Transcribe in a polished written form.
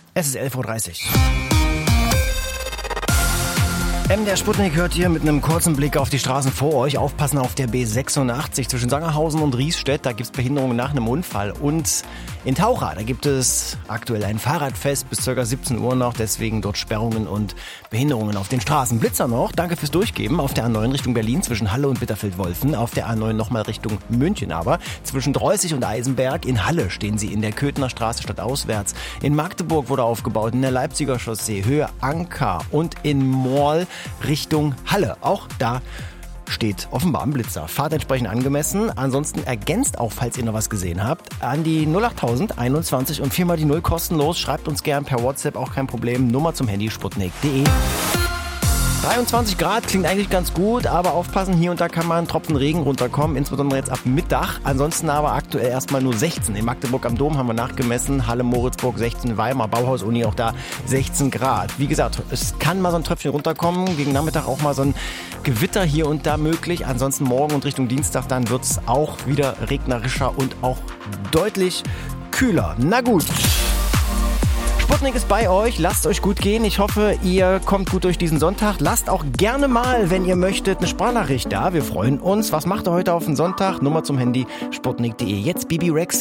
Es ist 11.30 Uhr. Der Sputnik hört hier mit einem kurzen Blick auf die Straßen vor euch. Aufpassen auf der B86 zwischen Sangerhausen und Riesstedt. Da gibt es Behinderungen nach einem Unfall. Und in Taucha, da gibt es aktuell ein Fahrradfest bis ca. 17 Uhr noch. Deswegen dort Sperrungen und Behinderungen auf den Straßen. Blitzer noch, danke fürs Durchgeben. Auf der A9 Richtung Berlin zwischen Halle und Bitterfeld-Wolfen. Auf der A9 nochmal Richtung München aber. Zwischen Dreußig und Eisenberg. In Halle stehen sie in der Köthener Straße stadtauswärts. In Magdeburg wurde aufgebaut. In der Leipziger Chaussee Höhe Anker. Und in Morl Richtung Halle. Auch da steht offenbar ein Blitzer. Fahrt entsprechend angemessen. Ansonsten ergänzt auch, falls ihr noch was gesehen habt, an die 08000 21 und 4 mal die 0 kostenlos. Schreibt uns gern per WhatsApp, auch kein Problem. Nummer zum Handy sputnik.de. 23 Grad klingt eigentlich ganz gut, aber aufpassen, hier und da kann mal ein Tropfen Regen runterkommen, insbesondere jetzt ab Mittag. Ansonsten aber aktuell erstmal nur 16. In Magdeburg am Dom haben wir nachgemessen, Halle, Moritzburg 16, Weimar, Bauhaus-Uni auch da 16 Grad. Wie gesagt, es kann mal so ein Tröpfchen runterkommen, gegen Nachmittag auch mal so ein Gewitter hier und da möglich. Ansonsten morgen und Richtung Dienstag dann wird es auch wieder regnerischer und auch deutlich kühler. Na gut. Sputnik ist bei euch, lasst euch gut gehen. Ich hoffe, ihr kommt gut durch diesen Sonntag. Lasst auch gerne mal, wenn ihr möchtet, eine Sprachnachricht da. Wir freuen uns. Was macht ihr heute auf den Sonntag? Nummer zum Handy, sputnik.de. Jetzt Bibi Rex.